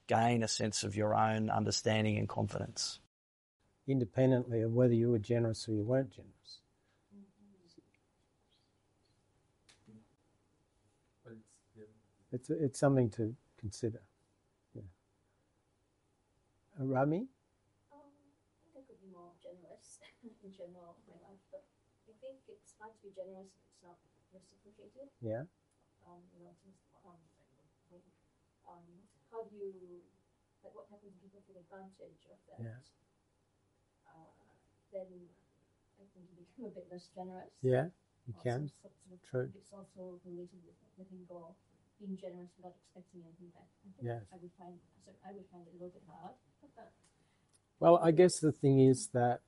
gain a sense of your own understanding and confidence. Independently of whether you were generous or you weren't generous. It's something to consider. Yeah. Rami? I think I could be more generous in general in my life, but I think it's hard to be generous if it's not reciprocated. Yeah. How do you, like, what happens when people take advantage of that? Yeah. Then I think you become a bit less generous. Yeah, you can. True. It's also related with letting go, being generous without expecting anything back. Yes. I would find it a little bit hard. Well, I guess the thing is that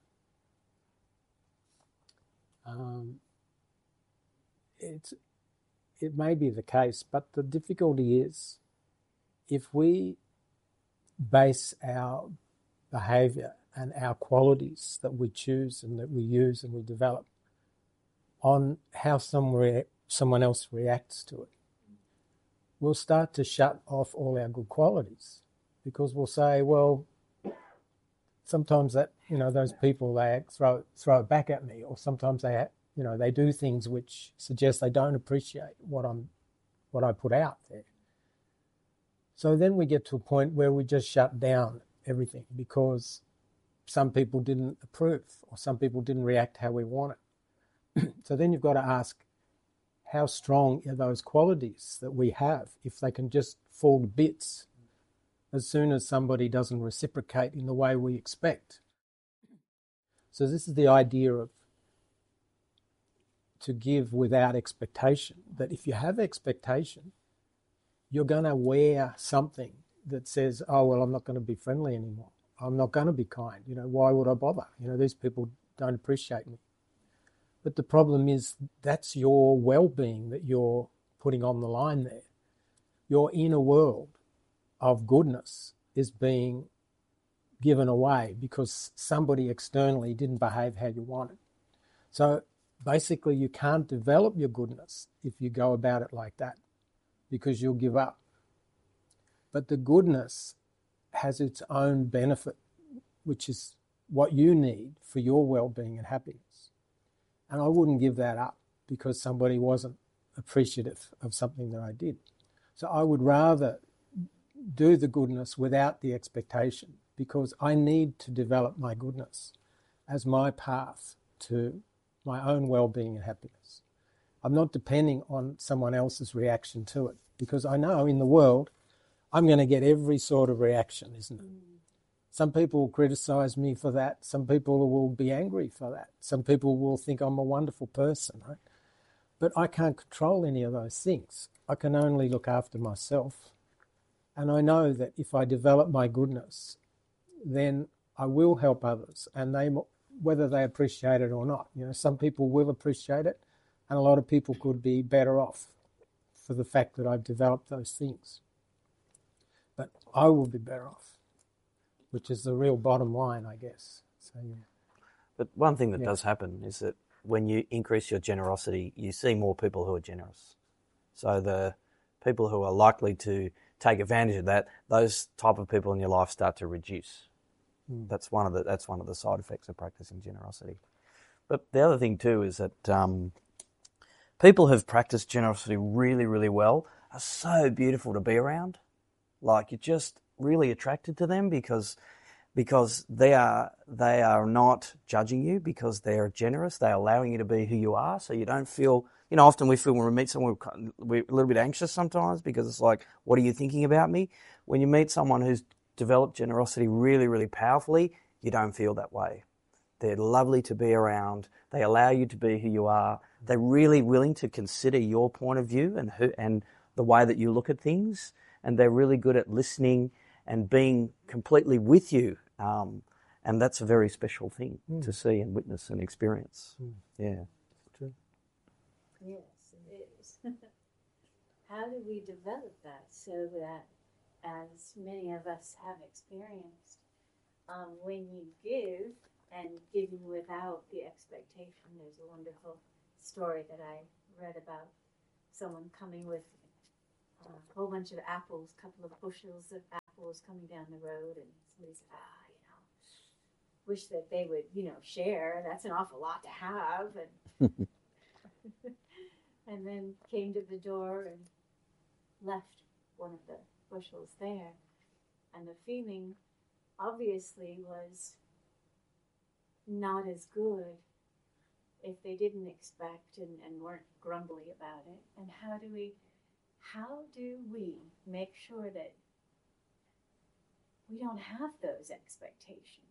it may be the case, but the difficulty is if we base our behaviour and our qualities that we choose and that we use and we develop on how someone else reacts to it, we'll start to shut off all our good qualities, because we'll say, well, sometimes that, those people, they throw it back at me, or sometimes they do things which suggest they don't appreciate what I put out there. So then we get to a point where we just shut down everything because some people didn't approve or some people didn't react how we want it. So then you've got to ask, how strong are those qualities that we have if they can just fall to bits as soon as somebody doesn't reciprocate in the way we expect? So this is the idea of to give without expectation, that if you have expectation, you're going to wear something that says, oh, well, I'm not going to be friendly anymore. I'm not going to be kind. Why would I bother? These people don't appreciate me. But the problem is that's your well-being that you're putting on the line there. Your inner world of goodness is being given away because somebody externally didn't behave how you wanted. So basically you can't develop your goodness if you go about it like that, because you'll give up. But the goodness has its own benefit, which is what you need for your well-being and happiness. And I wouldn't give that up because somebody wasn't appreciative of something that I did. So I would rather do the goodness without the expectation, because I need to develop my goodness as my path to my own well-being and happiness. I'm not depending on someone else's reaction to it, because I know in the world I'm going to get every sort of reaction, isn't it? Some people will criticise me for that. Some people will be angry for that. Some people will think I'm a wonderful person, right? But I can't control any of those things. I can only look after myself. And I know that if I develop my goodness, then I will help others, and whether they appreciate it or not. Some people will appreciate it, and a lot of people could be better off for the fact that I've developed those things. But I will be better off, which is the real bottom line, I guess. So, yeah. But one thing that does happen is that when you increase your generosity, you see more people who are generous. So the people who are likely to take advantage of that, those type of people in your life start to reduce. That's one of the side effects of practicing generosity. But the other thing too is that people who've practiced generosity really, really well are so beautiful to be around. Like, you're just really attracted to them because they are not judging you, because they're generous. They're allowing you to be who you are, so you don't feel. Often we feel when we meet someone, we're a little bit anxious sometimes, because it's like, what are you thinking about me? When you meet someone who's developed generosity really, really powerfully, you don't feel that way. They're lovely to be around. They allow you to be who you are. They're really willing to consider your point of view and the way that you look at things. And they're really good at listening and being completely with you. And that's a very special thing to see and witness and experience. Yeah. True. Yes, it is. How do we develop that so that, as many of us have experienced, when you give and giving without the expectation, there's a wonderful story that I read about someone coming with a whole bunch of apples, a couple of bushels of apples coming down the road, and somebody said, wish that they would, share. That's an awful lot to have. And and then came to the door and left one of the bushels there. And the feeling obviously was not as good if they didn't expect and weren't grumbly about it. And how do we make sure that we don't have those expectations?